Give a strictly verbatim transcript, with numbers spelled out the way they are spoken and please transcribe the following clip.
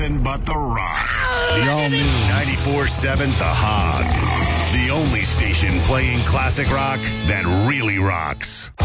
nothing but The Rock. The all-new ninety-four seven The Hog. The only station playing classic rock that really rocks.